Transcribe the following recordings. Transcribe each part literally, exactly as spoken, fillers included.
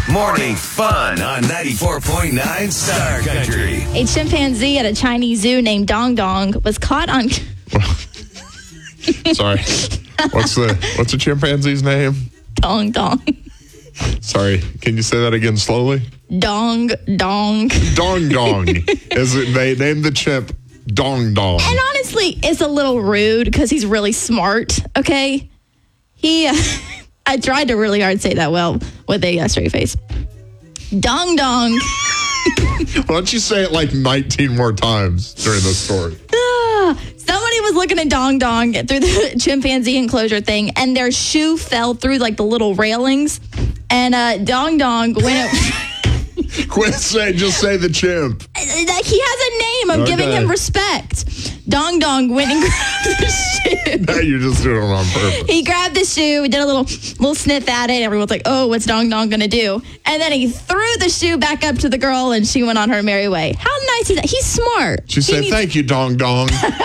Morning fun on ninety-four point nine Star Country. A chimpanzee at a Chinese zoo named Dong Dong was caught on... Sorry. What's the what's the chimpanzee's name? Dong Dong. Sorry. Can you say that again slowly? Dong Dong. Dong Dong. Is it they named the chimp Dong Dong? And honestly, it's a little rude because he's really smart, okay? He... Uh, I tried to really hard say that well with a uh, straight face. Dong Dong. Why don't you say it like nineteen more times during the story? Ah, somebody was looking at Dong Dong through the chimpanzee enclosure thing, and their shoe fell through like the little railings, and uh, Dong Dong went... Quit saying, just say the chimp. He has a name. I'm Okay. giving him respect. Dong Dong went and grabbed the shoe. Now you're just doing it on purpose. He grabbed the shoe, did a little little sniff at it. Everyone's like, oh, what's Dong Dong going to do? And then he threw the shoe back up to the girl, and she went on her merry way. How nice is that? He's smart. She said, He- thank you, Dong Dong.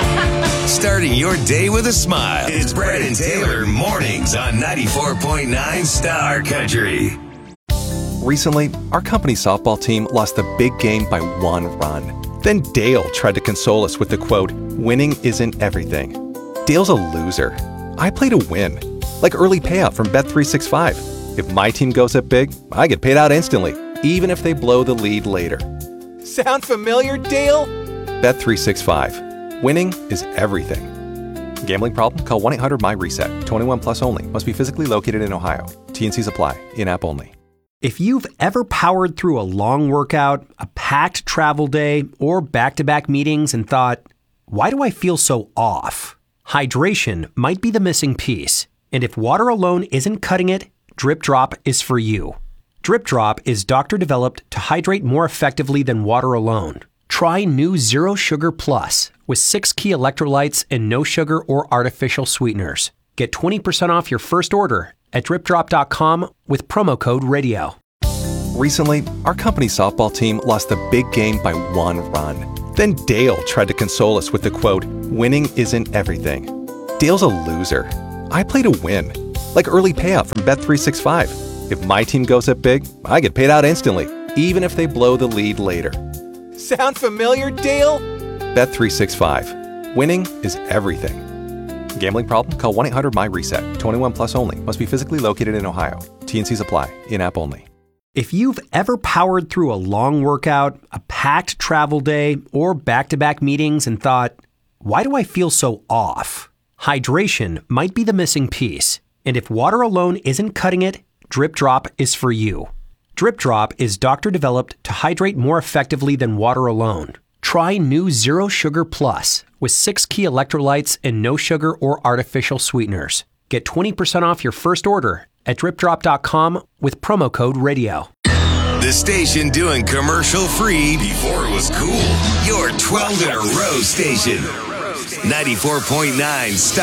Starting your day with a smile. It's Brad and Taylor mornings on ninety-four point nine Star Country. Recently, our company softball team lost the big game by one run. Then Dale tried to console us with the quote, "Winning isn't everything." Dale's a loser. I play to win. Like early payout from Bet three sixty-five. If my team goes up big, I get paid out instantly, even if they blow the lead later. Sound familiar, Dale? Bet three sixty-five. Winning is everything. Gambling problem? Call one eight hundred M Y RESET. twenty-one plus only. Must be physically located in Ohio. T and Cs apply. In-app only. If you've ever powered through a long workout, a packed travel day, or back-to-back meetings and thought, why do I feel so off? Hydration might be the missing piece. And if water alone isn't cutting it, Drip Drop is for you. Drip Drop is doctor-developed to hydrate more effectively than water alone. Try new Zero Sugar Plus with six key electrolytes and no sugar or artificial sweeteners. Get twenty percent off your first order at drip drop dot com with promo code radio. Recently, our company softball team lost the big game by one run. Then Dale tried to console us with the quote, "Winning isn't everything." Dale's a loser. I play to win. Like early payout from Bet three sixty-five. If my team goes up big, I get paid out instantly, even if they blow the lead later. Sound familiar, Dale? Bet three sixty-five. Winning is everything. Gambling problem? Call one eight hundred M Y RESET. twenty-one plus only. Must be physically located in Ohio. T and Cs apply. In-app only. If you've ever powered through a long workout, a packed travel day, or back-to-back meetings and thought, why do I feel so off? Hydration might be the missing piece. And if water alone isn't cutting it, Drip Drop is for you. Drip Drop is doctor-developed to hydrate more effectively than water alone. Try new Zero Sugar Plus with six key electrolytes and no sugar or artificial sweeteners. Get twenty percent off your first order at drip drop dot com with promo code radio. The station doing commercial free before it was cool. Your twelve in a row station. ninety-four point nine Star